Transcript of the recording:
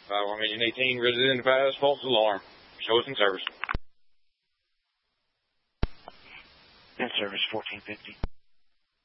Engine 18, resident advised, false alarm. Show us in service. In service, 1450.